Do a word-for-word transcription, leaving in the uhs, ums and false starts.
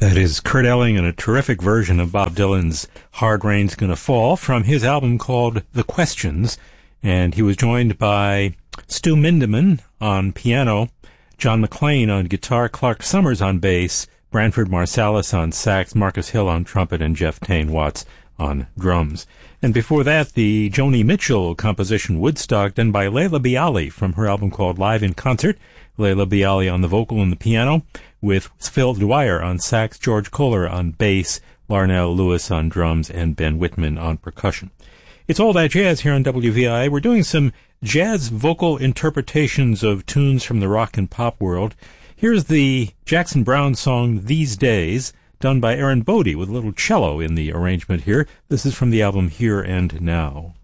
That is Kurt Elling in a terrific version of Bob Dylan's Hard Rain's Gonna Fall from his album called The Questions. And he was joined by Stu Mindeman on piano, John McLean on guitar, Clark Summers on bass, Branford Marsalis on sax, Marcus Hill on trumpet, and Jeff Tain Watts on drums. And before that, the Joni Mitchell composition Woodstock, done by Leila Bialy from her album called Live in Concert. Leila Bialy on the vocal and the piano, with Phil Dwyer on sax, George Kohler on bass, Larnell Lewis on drums, and Ben Whitman on percussion. It's All That Jazz here on W V I. We're doing some jazz vocal interpretations of tunes from the rock and pop world. Here's the Jackson Browne song These Days, done by Aaron Bodie with a little cello in the arrangement here. This is from the album Here and Now.